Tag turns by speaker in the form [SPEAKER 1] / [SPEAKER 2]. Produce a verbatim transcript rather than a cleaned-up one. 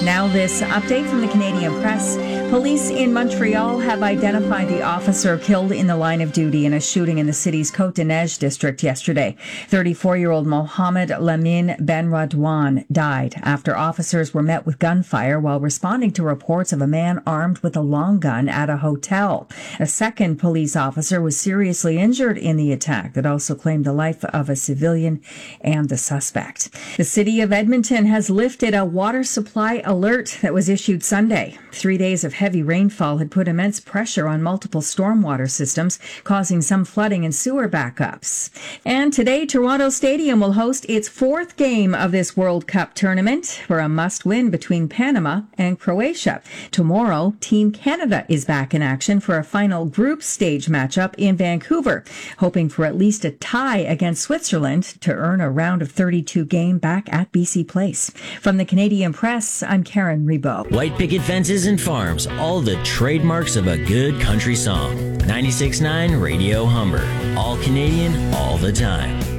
[SPEAKER 1] Now this update from the Canadian Press. Police in Montreal have identified the officer killed in the line of duty in a shooting in the city's Côte-des-Neiges district yesterday. thirty-four-year-old Mohamed Lamine Benradouane died after officers were met with gunfire while responding to reports of a man armed with a long gun at a hotel. A second police officer was seriously injured in the attack that also claimed the life of a civilian and the suspect. The city of Edmonton has lifted a water supply alert that was issued Sunday. Three days of heavy rainfall had put immense pressure on multiple stormwater systems, causing some flooding and sewer backups. And today, Toronto Stadium will host its fourth game of this World Cup tournament for a must-win between Panama and Croatia. Tomorrow, Team Canada is back in action for a final group stage matchup in Vancouver, hoping for at least a tie against Switzerland to earn a round of thirty-two game back at B C Place. From the Canadian Press, I'm Karen Rebo.
[SPEAKER 2] White picket fences and farms, all the trademarks of a good country song. ninety-six point nine Radio Humber. All Canadian, all the time.